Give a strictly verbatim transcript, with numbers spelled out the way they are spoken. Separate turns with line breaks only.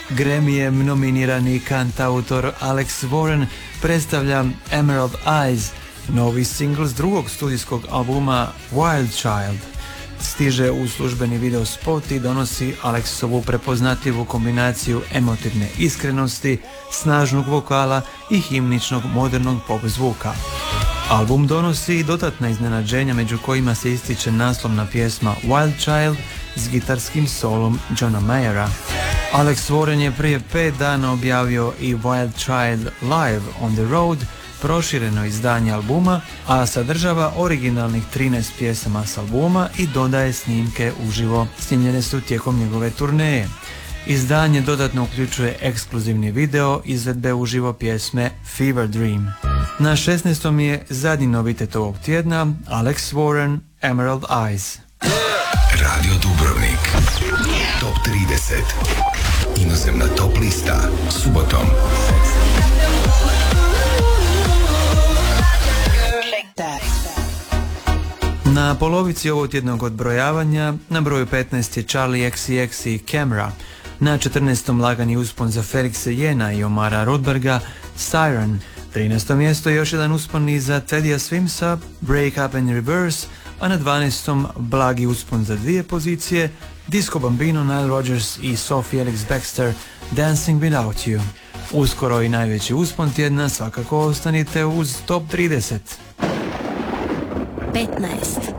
Grammyjem nominirani kantautor Alex Warren predstavlja Emerald Eyes, novi singl s drugog studijskog albuma Wild Child. Stiže u službeni video spot i donosi Alexovu prepoznatljivu kombinaciju emotivne iskrenosti, snažnog vokala i himničnog modernog pop zvuka. Album donosi dodatna iznenađenja, među kojima se ističe naslovna pjesma Wild Child s gitarskim solom Johna Mayera. Alex Warren je prije pet dana objavio i Wild Child Live on the Road, prošireno izdanje albuma, a sadržava originalnih trinaest pjesama s albuma i dodaje snimke uživo. Snimljene su tijekom njegove turneje. Izdanje dodatno uključuje ekskluzivni video izvedbe uživo pjesme Fever Dream. Na šesnaestom je zadnji novitet ovog tjedna, Alex Warren, Emerald Eyes.
Radio Dubrovnik. Top trideset. Inozemna top lista. Subotom.
Na polovici ovog tjednog odbrojavanja na broju petnaest je Charlie X C X i Camera. Na četrnaestom lagani uspon za Felixa Jena i Omara Rodberga, Siren. trinaesto mjesto je još jedan uspon i za Teddya Swimsa, Break Up and Reverse, a na dvanaestom blagi uspon za dvije pozicije, Disco Bambino, Nile Rodgers i Sophie Ellis Bextor, Dancing Without You. Uskoro i najveći uspon tjedna, svakako ostanite uz top trideset.
petnaest.